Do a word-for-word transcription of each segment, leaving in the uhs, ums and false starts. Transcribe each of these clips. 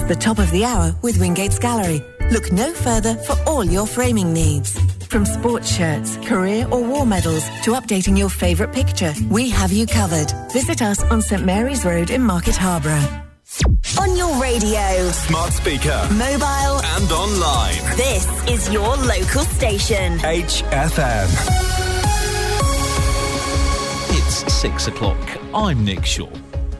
the top of the hour with Wingate's Gallery. Look no further for all your framing needs. From sports shirts, career or war medals to updating your favourite picture, we have you covered. Visit us on St Mary's Road in Market Harborough. On your radio, smart speaker, mobile and online. This is your local station. H F M. It's six o'clock. I'm Nick Shaw.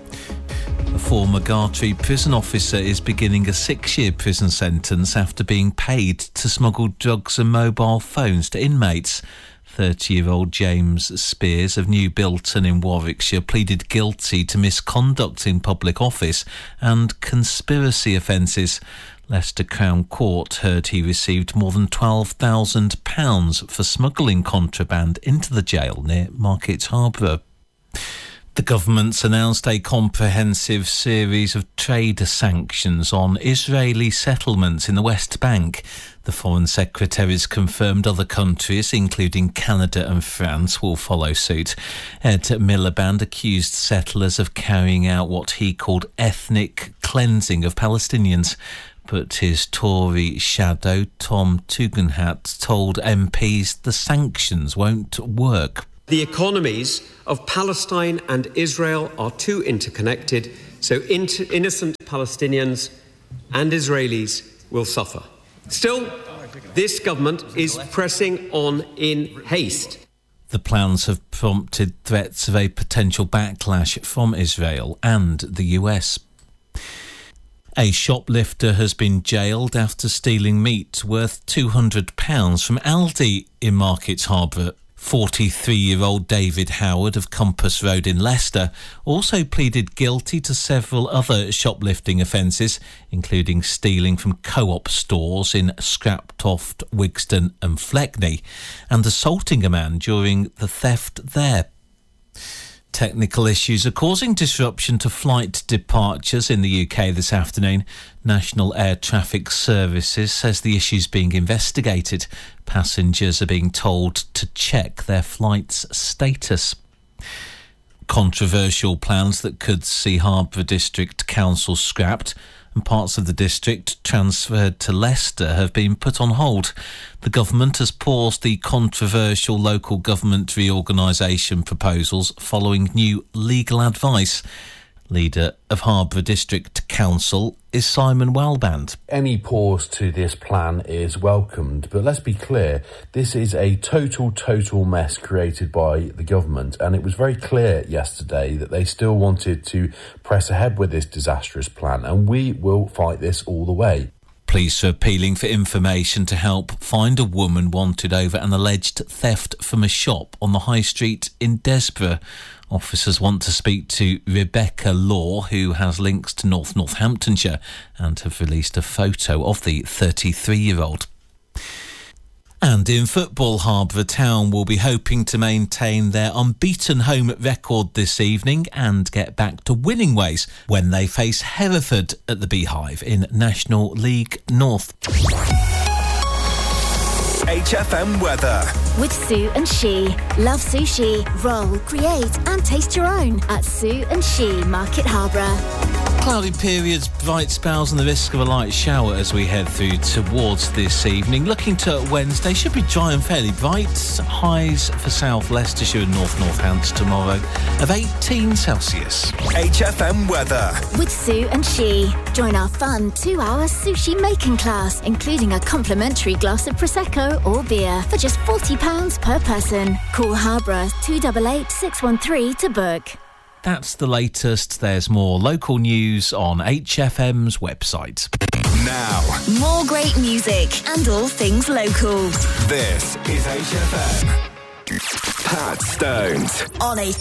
A former Gartree prison officer is beginning a six-year prison sentence after being paid to smuggle drugs and mobile phones to inmates. thirty-year-old James Spears of New Bilton in Warwickshire pleaded guilty to misconduct in public office and conspiracy offences. Leicester Crown Court heard he received more than twelve thousand pounds for smuggling contraband into the jail near Market Harborough. The government's announced a comprehensive series of trade sanctions on Israeli settlements in the West Bank. The Foreign Secretary's confirmed other countries, including Canada and France, will follow suit. Ed Miliband accused settlers of carrying out what he called ethnic cleansing of Palestinians. But his Tory shadow, Tom Tugendhat, told M Ps the sanctions won't work. The economies of Palestine and Israel are too interconnected, so inter- innocent Palestinians and Israelis will suffer. Still, this government is pressing on in haste. The plans have prompted threats of a potential backlash from Israel and the U S. A shoplifter has been jailed after stealing meat worth two hundred pounds from Aldi in Market Harborough. forty-three-year-old David Howard of Compass Road in Leicester also pleaded guilty to several other shoplifting offences, including stealing from Co-op stores in Scraptoft, Wigston and Fleckney, and assaulting a man during the theft there. Technical issues are causing disruption to flight departures in the U K this afternoon. National Air Traffic Services says the issue's being investigated. Passengers are being told to check their flight's status. Controversial plans that could see Harborough District Council scrapped and parts of the district transferred to Leicester have been put on hold. The government has paused the controversial local government reorganisation proposals following new legal advice. Leader of Harborough District Council is Simon Wellband. Any pause to this plan is welcomed, but let's be clear, this is a total, total mess created by the government, and it was very clear yesterday that they still wanted to press ahead with this disastrous plan, and we will fight this all the way. Police are appealing for information to help find a woman wanted over an alleged theft from a shop on the High Street in Desborough. Officers want to speak to Rebecca Law, who has links to North Northamptonshire, and have released a photo of the thirty-three-year-old. And in football, Harborough Town will be hoping to maintain their unbeaten home record this evening and get back to winning ways when they face Hereford at the Beehive in National League North. H F M weather. With Sue and She. Love sushi, roll, create and taste your own at Sue and She, Market Harborough. Cloudy periods, bright spells and the risk of a light shower as we head through towards this evening. Looking to Wednesday, should be dry and fairly bright. Highs for South Leicestershire and North Northants tomorrow of eighteen Celsius. H F M weather. With Sue and She. Join our fun two-hour sushi making class, including a complimentary glass of Prosecco or beer for just forty pounds per person. Call Harborough two eight eight, six one three to book. That's the latest. There's more local news on H F M's website. Now, more great music and all things local. This is H F M. Pat Stones. On a